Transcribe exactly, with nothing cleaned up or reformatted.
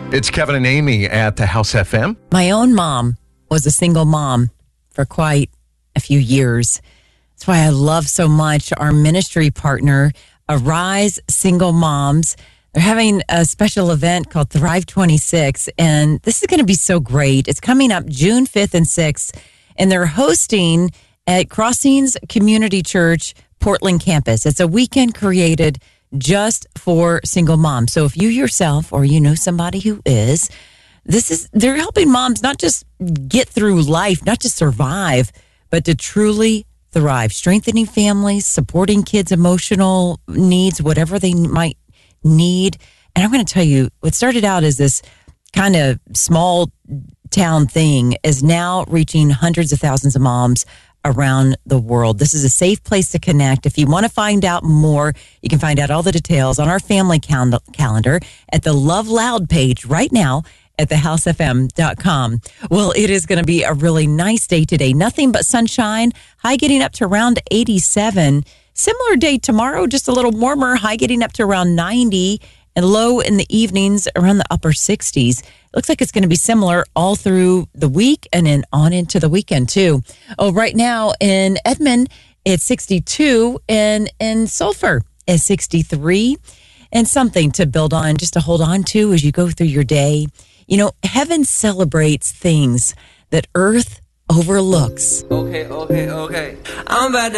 It's Kevin and Amy at the House F M. My own mom was a single mom for quite a few years. That's why I love so much our ministry partner, Arise Single Moms. They're having a special event called Thrive twenty-six, and this is going to be so great. It's coming up June fifth and sixth, and they're hosting at Crossings Community Church, Portland campus. It's a weekend created just for single moms. So if you yourself or you know somebody who is, this is they're helping moms not just get through life, not just survive, but to truly thrive, strengthening families, supporting kids' emotional needs, whatever they might need. And I'm going to tell you, what started out as this kind of small town thing is now reaching hundreds of thousands of moms around the world. This is a safe place to connect. If you want to find out more, you can find out all the details on our family cal- calendar at the Love Loud page right now at the house f m dot com. Well, it is going to be a really nice day today. Nothing but sunshine. High getting up to around eighty-seven. Similar day tomorrow, just a little warmer. High getting up to around ninety. And low in the evenings around the upper sixties. It looks like it's going to be similar all through the week and then on into the weekend, too. Oh, right now in Edmond, it's sixty-two, and in Sulphur, it's sixty-three. And something to build on, just to hold on to as you go through your day. You know, heaven celebrates things that earth overlooks. Okay, okay, okay. I'm about to